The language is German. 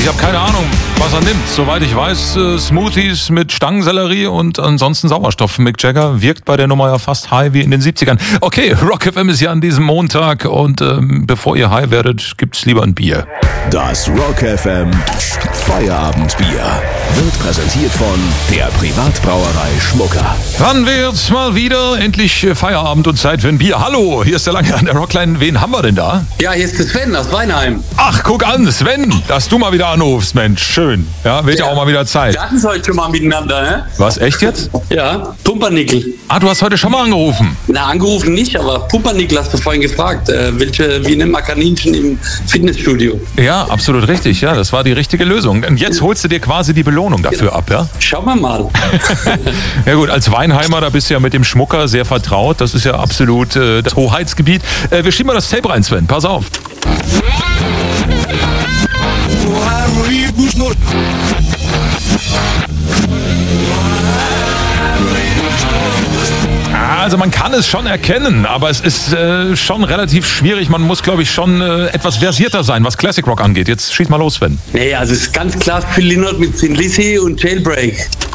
habe keine Ahnung, was er nimmt. Soweit ich weiß, Smoothies mit Stangensellerie und ansonsten Sauerstoff. Mick Jagger wirkt bei der Nummer ja fast high wie in den 70ern. Okay, Rock FM ist ja an diesem Montag und bevor ihr high werdet, gibt's lieber ein Bier. Das Rock FM Feierabendbier wird präsentiert von der Privatbrauerei Schmucker. Wann wird's mal wieder endlich Feierabend und Zeit für ein Bier? Hallo, hier ist der Lange an der Rockline. Wen haben wir denn da? Ja, hier ist der Sven aus Weinheim. Ach, guck an, Sven, dass du mal wieder anrufst, Mensch, schön. Ja, wird ja auch mal wieder Zeit. Wir hatten es heute schon mal miteinander, ne? Was, echt jetzt? Ja, Pumpernickel. Ah, du hast heute schon mal angerufen. Na, angerufen nicht, aber Pumpernickel hast du vorhin gefragt. Wie nennt man Kaninchen im Fitnessstudio? Ja, absolut richtig, ja, das war die richtige Lösung. Und jetzt holst du dir quasi die Belohnung dafür ab, ja? Schauen wir mal. Ja gut, als Weinheimer, da bist du ja mit dem Schmucker sehr vertraut. Das ist ja absolut das Hoheitsgebiet. Wir schieben mal das Tape rein, Sven. Pass auf. Also man kann es schon erkennen, aber es ist schon relativ schwierig. Man muss, glaube ich, schon etwas versierter sein, was Classic Rock angeht. Jetzt schieß mal los, Sven. Nee, also es ist ganz klar Phil Lynott mit Thin Lizzy und Jailbreak.